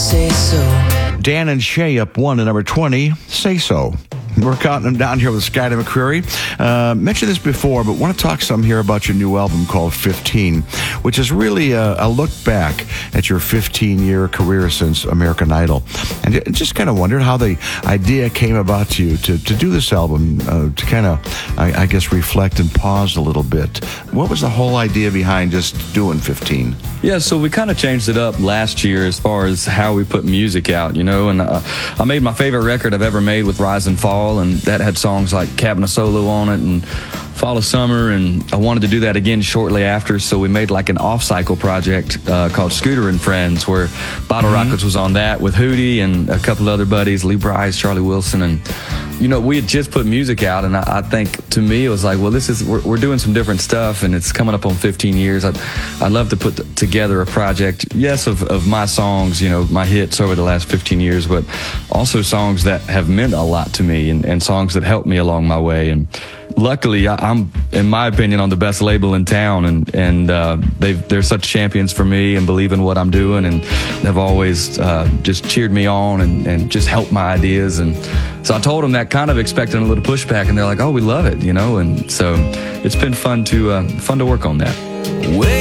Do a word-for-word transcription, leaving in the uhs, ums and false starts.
say so. Dan and Shay up one to number twenty, Say So. We're counting them down here with Skyler McCreary. Uh, mentioned this before, but want to talk some here about your new album called fifteen, which is really a, a look back at your fifteen-year career since American Idol. And just kind of wondered how the idea came about to you to, to do this album, uh, to kind of, I, I guess, reflect and pause a little bit. What was the whole idea behind just doing fifteen? Yeah, so we kind of changed it up last year as far as how we put music out, you know, and uh, I made my favorite record I've ever made with Rise and Fall, and that had songs like Cabin of Solo on it and Fall of Summer, and I wanted to do that again shortly after, so we made like an off-cycle project uh, called Scooter and Friends, where Bottle Mm-hmm. Rockets was on that with Hootie and a couple other buddies, Lee Bryce, Charlie Wilson, and you know, we had just put music out, and I, I think to me it was like, well, this is we're, we're doing some different stuff, and it's coming up on fifteen years. I'd, I'd love to put th- together a project, yes, of, of my songs, you know, my hits over the last fifteen years, but also songs that have meant a lot to me, and, and songs that helped me along my way. And luckily, I, I'm, in my opinion, on the best label in town, and and uh, they've they're such champions for me and believe in what I'm doing, and they've always uh, just cheered me on and, and just helped my ideas. And so I told them that, kind of expecting a little pushback, and they're like, "Oh, we love it," you know. And so it's been fun to uh, fun to work on that.